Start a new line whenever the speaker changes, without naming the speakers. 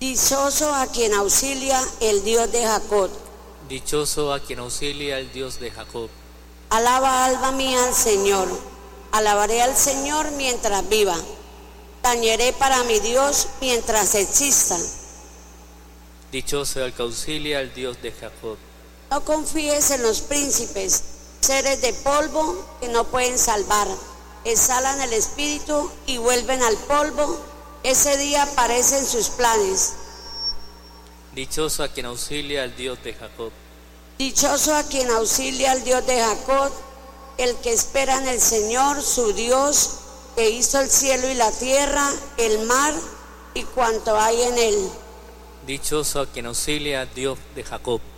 Dichoso a quien auxilia el Dios de Jacob.
Dichoso a quien auxilia el Dios de Jacob.
Alaba alma mía al Señor. Alabaré al Señor mientras viva. Tañeré para mi Dios mientras exista.
Dichoso el que auxilia al Dios de Jacob.
No confíes en los príncipes, seres de polvo que no pueden salvar. Exhalan el espíritu y vuelven al polvo. Ese día aparecen sus planes.
Dichoso a quien auxilia al Dios de Jacob.
Dichoso a quien auxilia al Dios de Jacob, el que espera en el Señor, su Dios, que hizo el cielo y la tierra, el mar y cuanto hay en él.
Dichoso a quien auxilia al Dios de Jacob.